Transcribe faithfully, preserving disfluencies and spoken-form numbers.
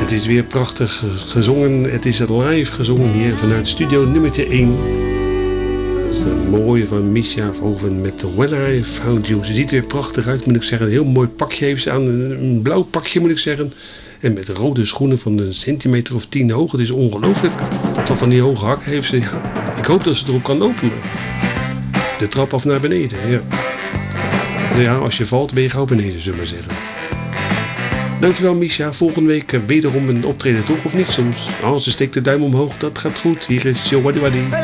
Het is weer prachtig gezongen. Het is live gezongen hier vanuit studio nummertje één. Dat is een mooie van Misha Verhoeven met When I Found You. Ze ziet er weer prachtig uit, moet ik zeggen. Een heel mooi pakje heeft ze aan. Een blauw pakje, moet ik zeggen. En met rode schoenen van een centimeter of tien hoog. Het is ongelooflijk. Van, van die hoge hakken heeft ze. Ja. Ik hoop dat ze erop kan lopen. De trap af naar beneden. Ja. Ja, als je valt ben je gauw beneden, zullen we maar zeggen. Dankjewel Misha. Volgende week wederom een optreden, toch? Of niet soms? Als ze steekt de duim omhoog, dat gaat goed. Hier is Joe Waddy Waddy.